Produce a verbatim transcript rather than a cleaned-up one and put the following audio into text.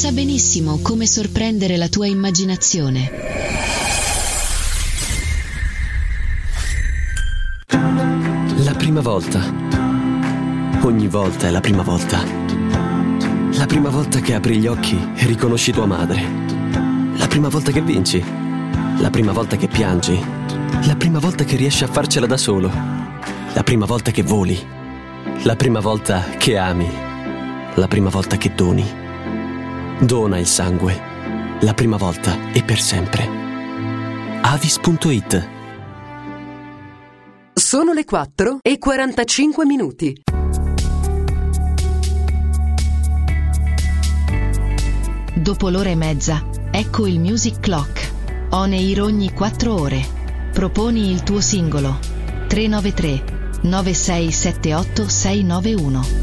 sa benissimo come sorprendere la tua immaginazione. La prima volta. Ogni volta è la prima volta. La prima volta che apri gli occhi e riconosci tua madre. La prima volta che vinci. La prima volta che piangi. La prima volta che riesci a farcela da solo. La prima volta che voli. La prima volta che ami. La prima volta che doni. Dona il sangue. La prima volta e per sempre. Avis punto it. Sono le quattro e quarantacinque minuti. Dopo l'ora e mezza, ecco il Music Clock. On air ogni quattro ore. Proponi il tuo singolo. tre nove tre nove sei sette otto sei nove uno.